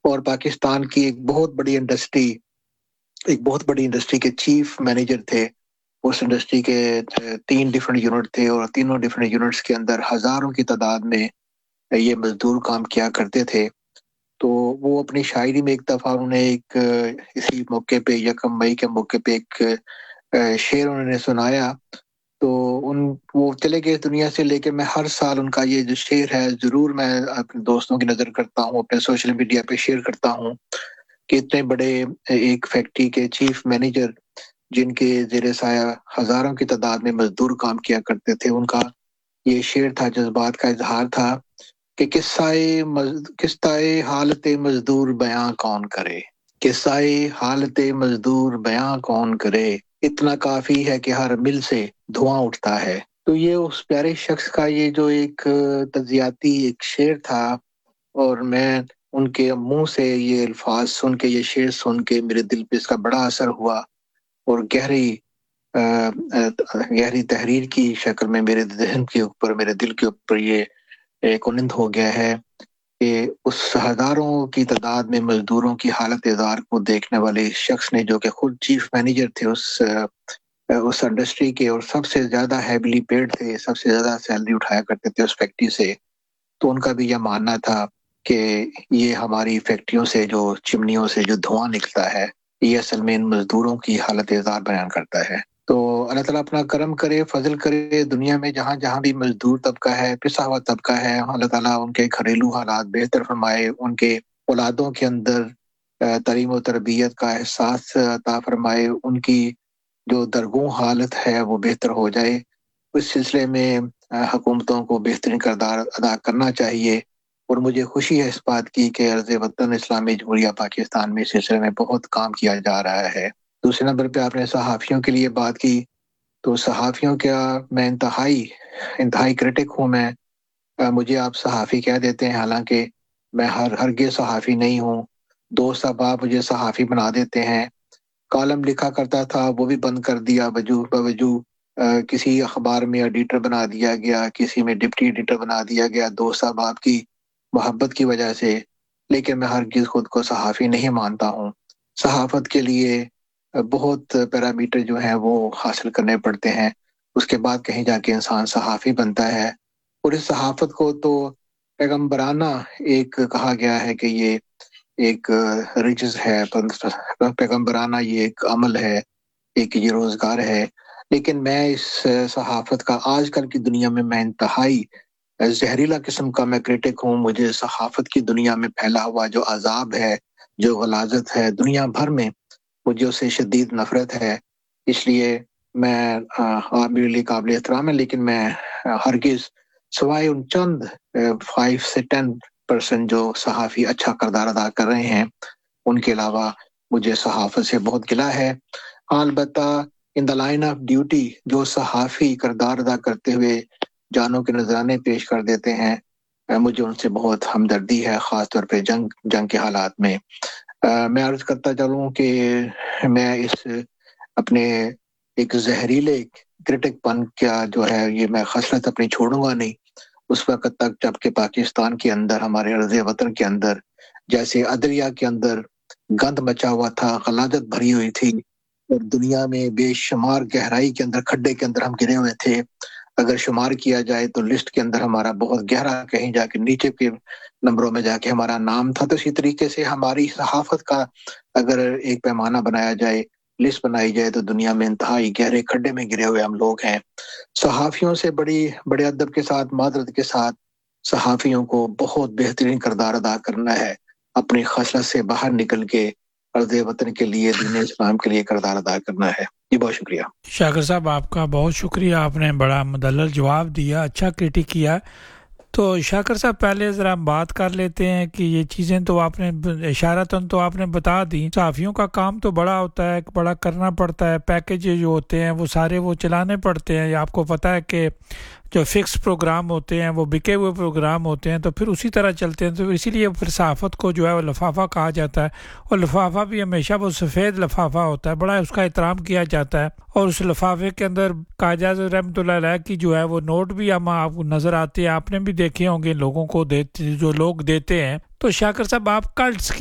اور پاکستان کی ایک بہت بڑی انڈسٹری کے چیف مینیجر تھے. اس انڈسٹری کے 3 ڈیفرنٹ یونٹ تھے اور تینوں ڈیفرنٹ یونٹس کے اندر ہزاروں کی تعداد میں یہ مزدور کام کیا کرتے تھے. تو وہ اپنی شاعری میں ایک دفعہ انہوں نے اسی موقع پہ 1 مئی کے موقع پہ ایک شعر انہوں نے سنایا. تو وہ چلے گئے دنیا سے، لیکن میں ہر سال ان کا یہ جو شعر ہے ضرور میں اپنے دوستوں کی نظر کرتا ہوں، اپنے سوشل میڈیا پہ شیئر کرتا ہوں کہ اتنے بڑے ایک فیکٹری کے چیف مینیجر جن کے زیر سایہ ہزاروں کی تعداد میں مزدور کام کیا کرتے تھے، ان کا یہ شعر تھا، جذبات کا اظہار تھا کہ قصہ حالت مزدور بیاں کون کرے، قصہ حالت مزدور بیاں کون کرے، اتنا کافی ہے کہ ہر مل سے دھواں اٹھتا ہے. تو یہ اس پیارے شخص کا یہ جو ایک تعزیتی ایک شعر تھا، اور میں ان کے منہ سے یہ الفاظ سن کے، یہ شعر سن کے میرے دل پہ اس کا بڑا اثر ہوا، اور گہری تحریر کی شکل میں میرے ذہن کے اوپر، میرے دل کے اوپر یہ کنند ہو گیا ہے کہ اس ہزاروں کی تعداد میں مزدوروں کی حالت زار کو دیکھنے والے شخص نے، جو کہ خود چیف مینیجر تھے اس انڈسٹری کے، اور سب سے زیادہ ہیویلی پیڈ تھے، سب سے زیادہ سیلری اٹھایا کرتے تھے اس فیکٹری سے، تو ان کا بھی یہ ماننا تھا کہ یہ ہماری فیکٹریوں سے جو چمنیوں سے جو دھواں نکلتا ہے، یہ اصل میں ان مزدوروں کی حالت زار بیان کرتا ہے. تو اللہ تعالیٰ اپنا کرم کرے، فضل کرے، دنیا میں جہاں جہاں بھی مزدور طبقہ ہے، پسا ہوا طبقہ ہے، اللہ تعالیٰ ان کے گھریلو حالات بہتر فرمائے، ان کے اولادوں کے اندر تعلیم و تربیت کا احساس عطا فرمائے، ان کی جو درگوں حالت ہے وہ بہتر ہو جائے. اس سلسلے میں حکومتوں کو بہترین کردار ادا کرنا چاہیے، اور مجھے خوشی ہے اس بات کی کہ عرض وطن اسلامی جمہوریہ پاکستان میں اس سلسلے میں بہت کام کیا جا رہا ہے. دوسرے نمبر پہ آپ نے صحافیوں کے لیے بات کی، تو صحافیوں کا میں انتہائی کرٹک ہوں. مجھے آپ صحافی کہہ دیتے ہیں، حالانکہ میں ہرگز صحافی نہیں ہوں. دوست احباب مجھے صحافی بنا دیتے ہیں. کالم لکھا کرتا تھا، وہ بھی بند کر دیا، بوجود کسی اخبار میں ایڈیٹر بنا دیا گیا، کسی میں ڈپٹی ایڈیٹر بنا دیا گیا دوست احباب کی محبت کی وجہ سے. لیکن میں ہرگز خود کو صحافی نہیں مانتا ہوں. صحافت کے لیے بہت پیرامیٹر جو ہیں وہ حاصل کرنے پڑتے ہیں، اس کے بعد کہیں جا کے انسان صحافی بنتا ہے. اور اس صحافت کو تو پیغمبرانہ ایک کہا گیا ہے کہ یہ ایک رجز ہے، پیغمبرانہ یہ ایک عمل ہے، ایک یہ روزگار ہے. لیکن میں اس صحافت کا آج کل کی دنیا میں انتہائی زہریلا قسم کا میں کرٹک ہوں. مجھے صحافت کی دنیا میں پھیلا ہوا جو عذاب ہے، جو غلاظت ہے دنیا بھر میں، مجھے اسے شدید نفرت ہے. اس لیے میں آپ میرے لیے قابل احترام ہے، لیکن میں ہرگز سوائے ان چند 5 سے 10% جو صحافی اچھا کردار ادا کر رہے ہیں، ان کے علاوہ مجھے صحافت سے بہت گلہ ہے. البتہ ان دا لائن آف ڈیوٹی جو صحافی کردار ادا کرتے ہوئے جانوں کے نذرانے پیش کر دیتے ہیں، مجھے ان سے بہت ہمدردی ہے، خاص طور پہ جنگ کے حالات میں. میں عرض کرتا چلوں کہ میں اس اپنے ایک زہریلے کرٹک پن کا جو ہے یہ میں خصلت اپنی چھوڑوں گا نہیں اس وقت تک جب کہ پاکستان کے اندر، ہمارے عرض وطن کے اندر، جیسے عدلیہ کے اندر گند مچا ہوا تھا، غلاظت بھری ہوئی تھی، اور دنیا میں بے شمار گہرائی کے اندر، کھڈے کے اندر ہم گرے ہوئے تھے. اگر شمار کیا جائے تو لسٹ کے اندر ہمارا بہت گہرا، کہیں جا کے نیچے کے نمبروں میں جا کے ہمارا نام تھا. تو اسی طریقے سے ہماری صحافت کا اگر ایک پیمانہ بنایا جائے، لسٹ بنائی جائے، تو دنیا میں انتہائی گہرے کھڈے میں گرے ہوئے ہم لوگ ہیں. صحافیوں سے بڑے ادب کے ساتھ، معذرت کے ساتھ، صحافیوں کو بہت بہترین کردار ادا کرنا ہے، اپنی خصلت سے باہر نکل کے عرض وطن کے لیے، دین اسلام کے لیے کردار ادا کرنا ہے. جی بہت شکریہ. شاکر صاحب آپ کا بہت شکریہ، آپ نے بڑا مدلل جواب دیا، اچھا کرٹک کیا. تو شاکر صاحب پہلے ذرا ہم بات کر لیتے ہیں کہ یہ چیزیں تو آپ نے اشارتاً تو آپ نے بتا دی. صحافیوں کا کام تو بڑا ہوتا ہے، بڑا کرنا پڑتا ہے، پیکیج جو ہوتے ہیں وہ سارے وہ چلانے پڑتے ہیں. آپ کو پتہ ہے کہ جو فکس پروگرام ہوتے ہیں وہ بکے ہوئے پروگرام ہوتے ہیں، تو پھر اسی طرح چلتے ہیں. تو اسی لیے پھر صحافت کو جو ہے وہ لفافہ کہا جاتا ہے، اور لفافہ بھی ہمیشہ وہ سفید لفافہ ہوتا ہے، بڑا اس کا احترام کیا جاتا ہے. اور اس لفافے کے اندر قائد رحمۃ اللہ علیہ کی جو ہے وہ نوٹ بھی ہم آپ کو نظر آتے ہیں، آپ نے بھی دیکھے ہوں گے لوگوں کو جو لوگ دیتے ہیں. تو شاکر صاحب آپ کا